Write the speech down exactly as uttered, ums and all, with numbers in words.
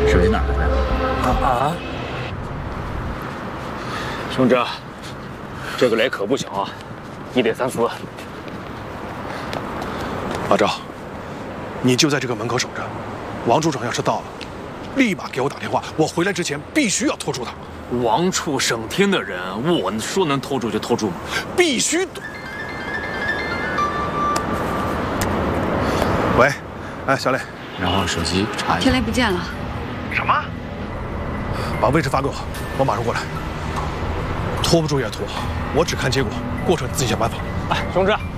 手机哪来的？ 啊啊！兄弟，这个雷可不小啊，一点三四。 阿赵，你就在这个门口守着，王处长要是到了，立马给我打电话，我回来之前必须要拖住他。 王处省厅的人，我说能拖住就拖住吗？ 必须。喂，哎，小磊， 然后手机查一下。 天雷不见了。 什么？把位置发给我，我马上过来。拖不住也拖，我只看结果，过程你自己想办法。 哎，兄弟。